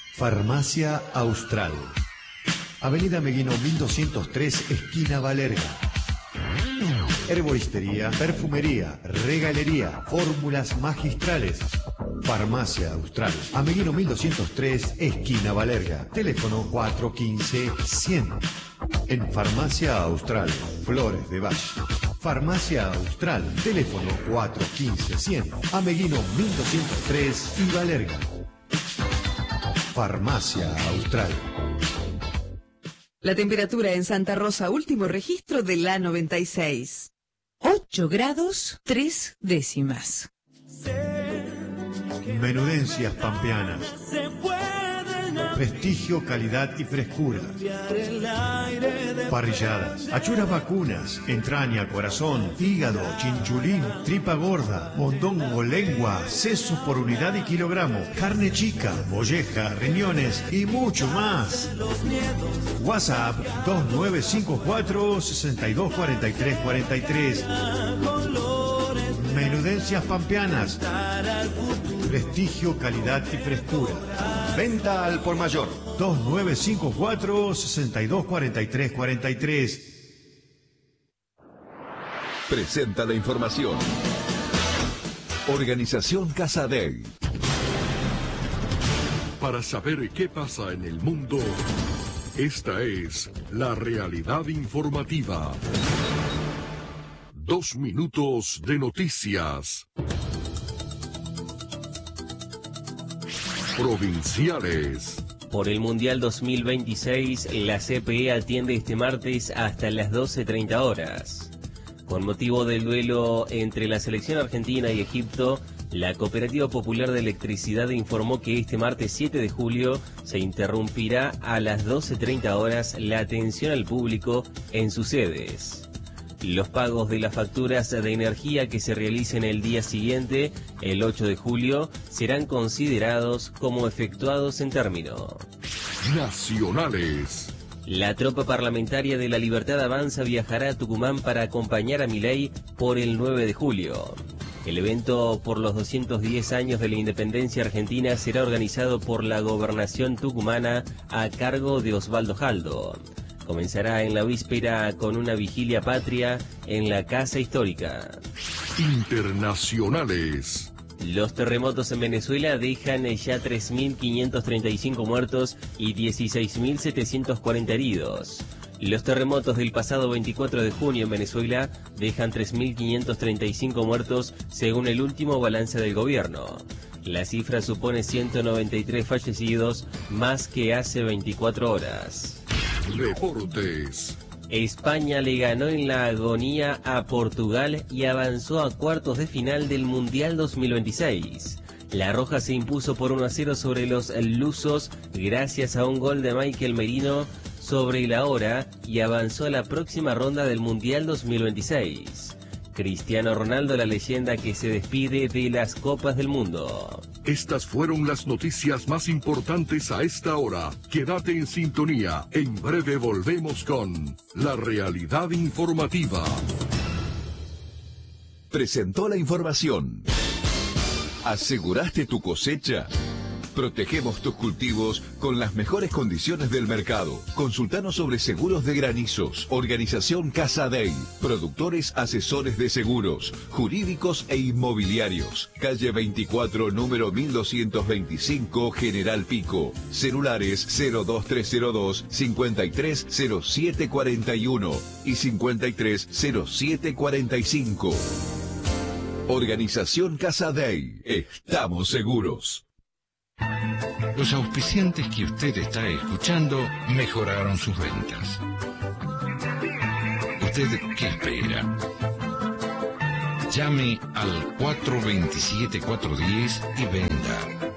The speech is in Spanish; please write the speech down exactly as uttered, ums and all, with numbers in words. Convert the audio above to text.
Farmacia Austral. Avenida Meguino mil doscientos tres, esquina Valerga. Herboristería, perfumería, regalería, fórmulas magistrales. Farmacia Austral. Ameguino mil doscientos tres, esquina Valerga. Teléfono cuatro uno cinco, cien. En Farmacia Austral, Flores de Valle. Farmacia Austral. Teléfono cuatro uno cinco, cien. Ameguino mil doscientos tres y Valerga. Farmacia Austral. La temperatura en Santa Rosa, último registro de la noventa y seis. ocho grados, tres décimas. Menudencias pampeanas. Prestigio, calidad y frescura. Parrilladas, achuras vacunas, entraña, corazón, hígado, chinchulín, tripa gorda, mondongo, lengua, sesos por unidad y kilogramo, carne chica, molleja, riñones y mucho más. WhatsApp dos nueve cinco cuatro, seis dos cuatro tres cuatro tres. Menudencias pampeanas. Prestigio, calidad y frescura. Venta al por mayor. dos nueve cinco cuatro, seis dos cuatro tres cuatro tres. Presenta la información. Organización Casa Dei. Para saber qué pasa en el mundo, esta es la realidad informativa. Dos minutos de noticias. Provinciales. Por el Mundial dos mil veintiséis, la C P E atiende este martes hasta las doce treinta horas. Con motivo del duelo entre la selección argentina y Egipto, la Cooperativa Popular de Electricidad informó que este martes siete de julio se interrumpirá a las doce treinta horas la atención al público en sus sedes. Los pagos de las facturas de energía que se realicen el día siguiente, el ocho de julio, serán considerados como efectuados en término. Nacionales. La tropa parlamentaria de La Libertad Avanza viajará a Tucumán para acompañar a Milei por el nueve de julio. El evento por los doscientos diez años de la independencia argentina será organizado por la gobernación tucumana a cargo de Osvaldo Jaldo. Comenzará en la víspera con una vigilia patria en la Casa Histórica. Internacionales. Los terremotos en Venezuela dejan ya tres mil quinientos treinta y cinco muertos y dieciséis mil setecientos cuarenta heridos. Los terremotos del pasado veinticuatro de junio en Venezuela dejan tres mil quinientos treinta y cinco muertos según el último balance del gobierno. La cifra supone ciento noventa y tres fallecidos, más que hace veinticuatro horas. Deportes. España le ganó en la agonía a Portugal y avanzó a cuartos de final del Mundial dos mil veintiséis. La Roja se impuso por uno a cero sobre los lusos gracias a un gol de Michael Merino sobre la hora y avanzó a la próxima ronda del Mundial dos mil veintiséis. Cristiano Ronaldo, la leyenda que se despide de las Copas del Mundo. Estas fueron las noticias más importantes a esta hora. Quédate en sintonía. En breve volvemos con la realidad informativa. Presentó la información. ¿Aseguraste tu cosecha? Protegemos tus cultivos con las mejores condiciones del mercado. Consultanos sobre seguros de granizos. Organización Casa Dei. Productores asesores de seguros, jurídicos e inmobiliarios. Calle veinticuatro, número mil doscientos veinticinco, General Pico. Celulares cero dos tres cero dos, cinco tres cero siete cuatro uno y cinco tres cero siete cuatro cinco. Organización Casa Dei. Estamos seguros. Los auspiciantes que usted está escuchando mejoraron sus ventas. ¿Usted qué espera? Llame al cuatro dos siete, cuatro uno cero y venda.